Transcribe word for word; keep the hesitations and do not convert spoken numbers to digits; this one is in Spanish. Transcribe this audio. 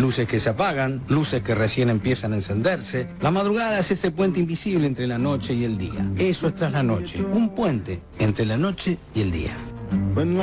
luces que se apagan, luces que recién empiezan a encenderse. La madrugada es ese puente invisible entre la noche y el día. Eso es Tras la Noche, un puente entre la noche y el día.